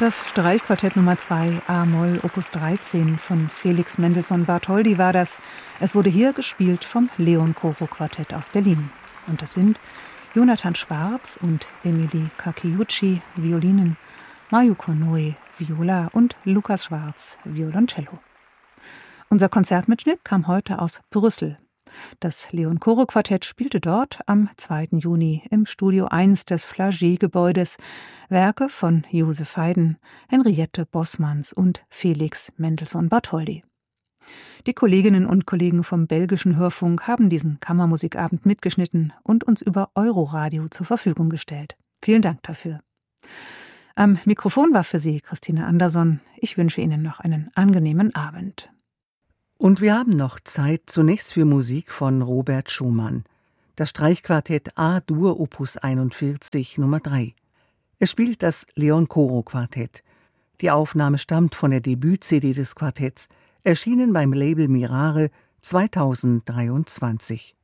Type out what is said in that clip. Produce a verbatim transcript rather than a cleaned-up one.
Das Streichquartett Nummer zwei a-Moll Opus dreizehn von Felix Mendelssohn Bartholdy war das. Es wurde hier gespielt vom Leon Choro Quartett aus Berlin. Und das sind Jonathan Schwarz und Emily Kakiuchi, Violinen, Mayu Konoe, Viola und Lukas Schwarz, Violoncello. Unser Konzertmitschnitt kam heute aus Brüssel. Das Leon Choro Quartett spielte dort am zweiten Juni im Studio eins des Flagey-Gebäudes Werke von Joseph Haydn, Henriette Bosmans und Felix Mendelssohn Bartholdy. Die Kolleginnen und Kollegen vom belgischen Hörfunk haben diesen Kammermusikabend mitgeschnitten und uns über Euroradio zur Verfügung gestellt. Vielen Dank dafür. Am Mikrofon war für Sie Christine Anderson. Ich wünsche Ihnen noch einen angenehmen Abend. Und wir haben noch Zeit zunächst für Musik von Robert Schumann. Das Streichquartett A-Dur Opus einundvierzig Nummer drei. Es spielt das Leon Choro Quartett. Die Aufnahme stammt von der Debüt-C D des Quartetts, erschienen beim Label Mirare zweitausenddreiundzwanzig.